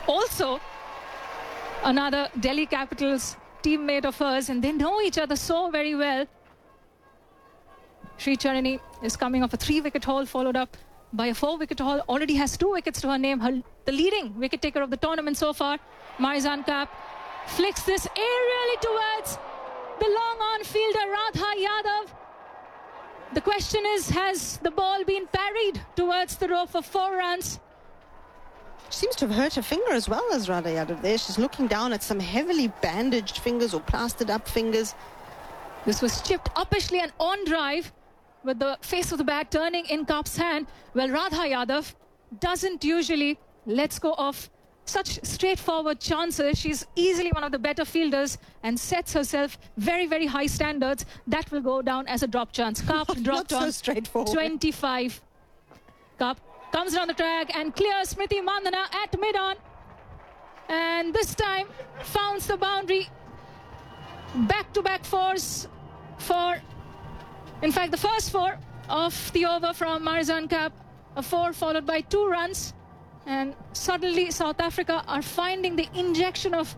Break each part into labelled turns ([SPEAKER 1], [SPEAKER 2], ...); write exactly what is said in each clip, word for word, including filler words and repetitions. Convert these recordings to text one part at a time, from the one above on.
[SPEAKER 1] also another Delhi Capitals teammate of hers, and they know each other so very well. Sricharanee is coming off a three-wicket haul, followed up by a four-wicket haul. Already has two wickets to her name. Her, the leading wicket taker of the tournament so far. Marizan Kapp flicks this aerially towards the long-on fielder Radha Yadav. The question is, has the ball been parried towards the rope for four runs?
[SPEAKER 2] She seems to have hurt her finger as well as Radha Yadav there. She's looking down at some heavily bandaged fingers or plastered up fingers.
[SPEAKER 1] This was chipped uppishly and on drive, with the face of the bat turning in Kapp's hand. Well, Radha Yadav doesn't usually let go of such straightforward chances. She's easily one of the better fielders and sets herself very, very high standards. That will go down as a drop chance. Kapp dropped
[SPEAKER 2] Not so
[SPEAKER 1] on
[SPEAKER 2] straightforward.
[SPEAKER 1] twenty-five. Kapp comes down the track and clears Smriti Mandhana at mid-on. And this time founds the boundary. Back-to-back fours for, in fact, the first four of the over from Marizan Kapp. A four followed by two runs. And suddenly South Africa are finding the injection of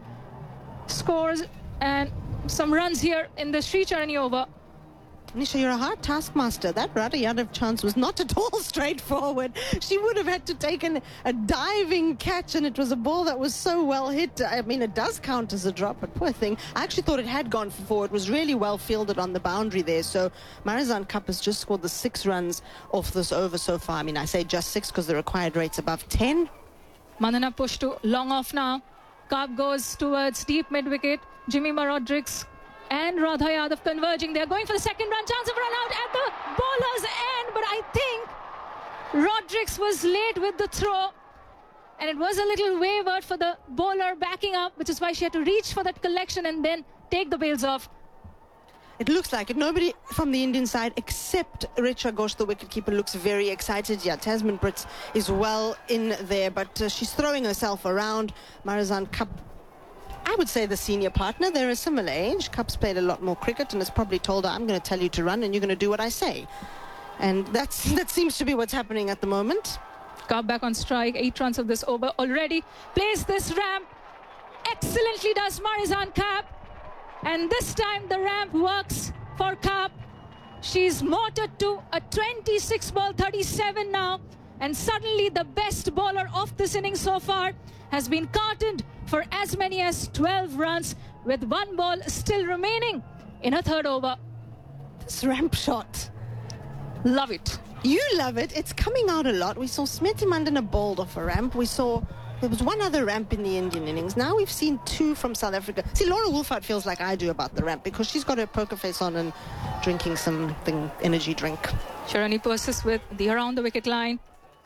[SPEAKER 1] scores and some runs here in the Sricharanee over.
[SPEAKER 2] Nisha, you're a hard taskmaster. That Radha Yadav chance was not at all straightforward. She would have had to take an, a diving catch, and it was a ball that was so well hit. I mean, it does count as a drop, but poor thing. I actually thought it had gone for four. It was really well fielded on the boundary there. So Marizan Kapp has just scored the six runs off this over so far. I mean, I say just six because the required rate's above ten.
[SPEAKER 1] Mandhana pushed to long off now. Kapp goes towards deep mid-wicket. Jemimah Rodrigues and Radha Yadav converging. They're going for the second run. Chance of run out at the bowler's end. But I think Rodrigues was late with the throw. And it was a little wayward for the bowler backing up, which is why she had to reach for that collection and then take the bails off.
[SPEAKER 2] It looks like it. Nobody from the Indian side except Richa Ghosh, the wicketkeeper, looks very excited. Yeah, Tasman Brits is well in there, but uh, she's throwing herself around. Marizan Kapp, I would say the senior partner. They're a similar age. Kapp's played a lot more cricket and has probably told her, I'm going to tell you to run and you're going to do what I say. And that's that seems to be what's happening at the moment.
[SPEAKER 1] Kapp back on strike. Eight runs of this over already. Plays this ramp. Excellently does Marizan Kapp. And this time the ramp works for Kapp. She's motored to a twenty-six ball thirty-seven now. And suddenly the best bowler of this innings so far has been cartoned for as many as twelve runs, with one ball still remaining in her third over.
[SPEAKER 2] This ramp shot.
[SPEAKER 1] Love it.
[SPEAKER 2] You love it. It's coming out a lot. We saw Smriti Mandhana bowled off a ramp. We saw there was one other ramp in the Indian innings. Now we've seen two from South Africa. See, Laura Wolfhard feels like I do about the ramp because she's got her poker face on and drinking something, energy drink.
[SPEAKER 1] Sharani persists with the around the wicket line.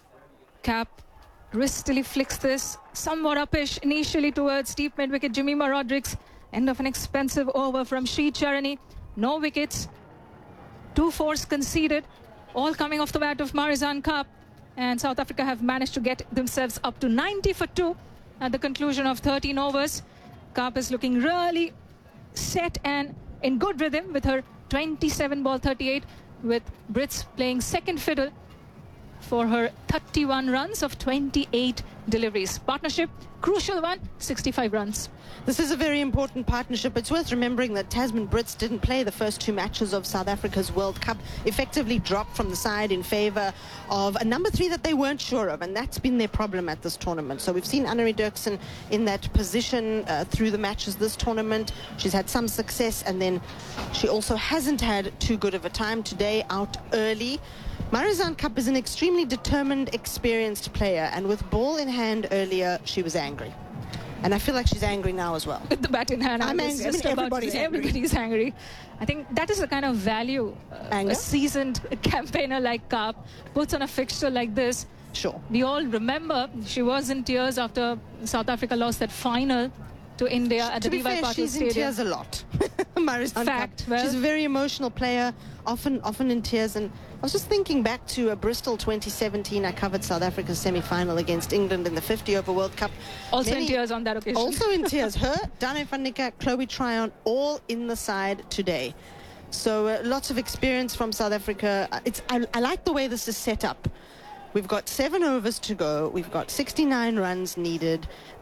[SPEAKER 1] Kapp wristily flicks this somewhat uppish initially towards deep mid-wicket. Jemimah Rodrigues, end of an expensive over from Sricharanee. No wickets. Two fours conceded, all coming off the bat of Marizan Kapp. And South Africa have managed to get themselves up to ninety for two at the conclusion of thirteen overs. Kapp is looking really set and in good rhythm with her twenty-seven ball thirty-eight, with Brits playing second fiddle for her thirty-one runs of twenty-eight deliveries. Partnership, crucial one, sixty-five runs.
[SPEAKER 2] This is a very important partnership. It's worth remembering that Tasman Brits didn't play the first two matches of South Africa's World Cup, effectively dropped from the side in favour of a number three that they weren't sure of, and that's been their problem at this tournament. So we've seen Annery Dirksen in that position uh, through the matches this tournament. She's had some success, and then she also hasn't had too good of a time today, out early. Marizan Kapp is an extremely determined, experienced player, and with ball in hand earlier, she was angry. And I feel like she's angry now as well.
[SPEAKER 1] With the bat in hand,
[SPEAKER 2] I'm
[SPEAKER 1] I
[SPEAKER 2] angry. I
[SPEAKER 1] just
[SPEAKER 2] mean,
[SPEAKER 1] about
[SPEAKER 2] everybody's
[SPEAKER 1] to say,
[SPEAKER 2] angry.
[SPEAKER 1] everybody's angry. I think that is the kind of value uh,
[SPEAKER 2] Anger?
[SPEAKER 1] a seasoned campaigner like Kapp puts on a fixture like this.
[SPEAKER 2] Sure.
[SPEAKER 1] We all remember she was in tears after South Africa lost that final to India at
[SPEAKER 2] To
[SPEAKER 1] the
[SPEAKER 2] be
[SPEAKER 1] D Y
[SPEAKER 2] fair,
[SPEAKER 1] Patil
[SPEAKER 2] she's
[SPEAKER 1] Stadium.
[SPEAKER 2] in tears a lot. Marizan
[SPEAKER 1] Fact,
[SPEAKER 2] Kapp.
[SPEAKER 1] well-
[SPEAKER 2] She's a very emotional player, often often in tears. And I was just thinking back to uh, Bristol twenty seventeen. I covered South Africa's semi-final against England in the fifty over World Cup.
[SPEAKER 1] Also
[SPEAKER 2] Many-
[SPEAKER 1] in tears on that occasion.
[SPEAKER 2] Also in tears. Her, Dane van Niekerk, Chloe Tryon, all in the side today. So uh, lots of experience from South Africa. Uh, It's I, I like the way this is set up. We've got seven overs to go. We've got sixty-nine runs needed.